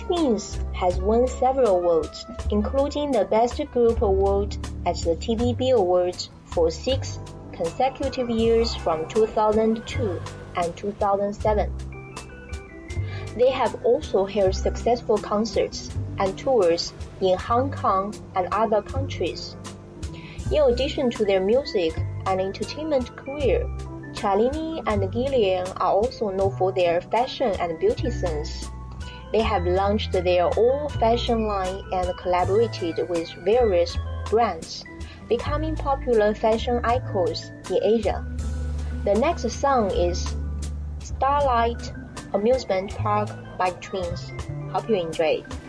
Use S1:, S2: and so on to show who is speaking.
S1: Twins has won several awards, including the Best Group Award at the TVB Awards for 6 consecutive years from 2002 and 2007. They have also held successful concerts and tours in Hong Kong and other countries. In addition to their music and entertainment career, Chalini and Gillian are also known for their fashion and beauty sense. They have launched their own fashion line and collaborated with various brands, becoming popular fashion icons in Asia. The next song is Starlight Amusement Park by Twins. Hope you enjoy it.